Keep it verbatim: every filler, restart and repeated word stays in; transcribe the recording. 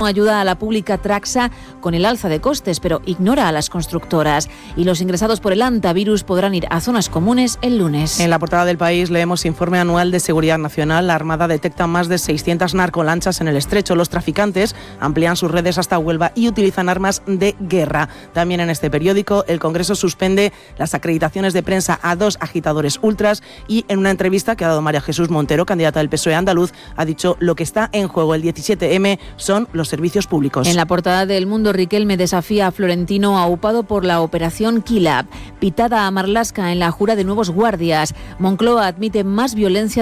Ayuda a la pública Traxa con el alza de costes, pero ignora a las constructoras. Y los ingresados por el antivirus podrán ir a zonas comunes el lunes. En la portada del País leemos informe anual de Seguridad Nacional. La Armada detecta más de seiscientas narcolanchas en el estrecho. Los traficantes amplían sus redes hasta Huelva y utilizan armas de guerra. También en este periódico, el Congreso suspende las acreditaciones de prensa a dos agitadores ultras y en una entrevista que ha dado María Jesús Montero, candidata del P S O E andaluz, ha dicho lo que está en juego el diecisiete eme son los servicios públicos. En la portada del Mundo, Riquelme desafía a Florentino aupado por la operación Kilab. Pitada a Marlaska en la jura de nuevos guardias. Moncloa admite más violencia